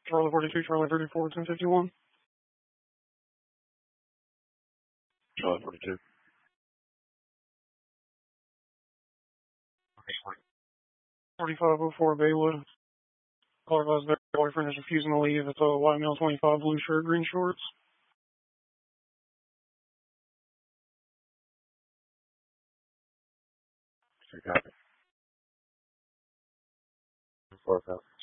Charlie 42, Charlie 34, 1051. Charlie 42. 4504 Baywood. Caller advised their boyfriend is refusing to leave. It's a white male 25, blue shirt, green shorts. Copy. 4 5.